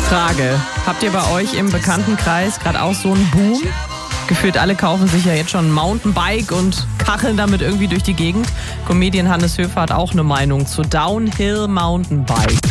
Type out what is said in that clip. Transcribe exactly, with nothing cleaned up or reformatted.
Frage, habt ihr bei euch im Bekanntenkreis gerade auch so einen Boom? Gefühlt alle kaufen sich ja jetzt schon ein Mountainbike und kacheln damit irgendwie durch die Gegend. Comedian Hannes Höfer hat auch eine Meinung zu Downhill Mountainbike.